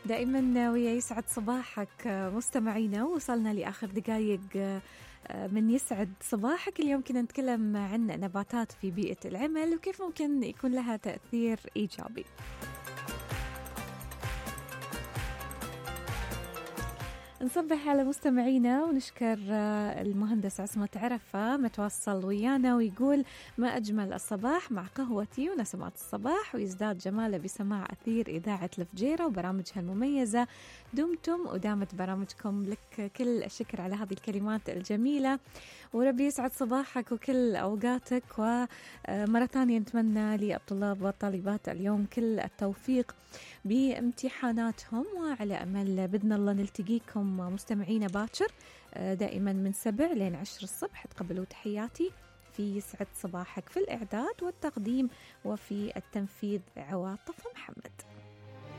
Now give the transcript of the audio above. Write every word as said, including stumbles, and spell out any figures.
دائما ويا يسعد صباحك مستمعينا. وصلنا لآخر دقائق من يسعد صباحك. اليوم كنا نتكلم عن نباتات في بيئة العمل وكيف ممكن يكون لها تأثير إيجابي. نصبح على مستمعينا ونشكر المهندس عصمة عرفة متواصل ويانا ويقول ما أجمل الصباح مع قهوتي ونسمات الصباح ويزداد جماله بسماع أثير إذاعة الفجيرة وبرامجها المميزة. دمتم ودامت برامجكم. لك كل الشكر على هذه الكلمات الجميلة وربي يسعد صباحك وكل أوقاتك. ومرة ثانية نتمنى للطلاب والطالبات اليوم كل التوفيق بامتحاناتهم وعلى أمل بإذن الله نلتقيكم مستمعين باكر دائما من سبع لين عشر الصبح. تقبلوا تحياتي في يسعد صباحك في الإعداد والتقديم وفي التنفيذ عواطف محمد.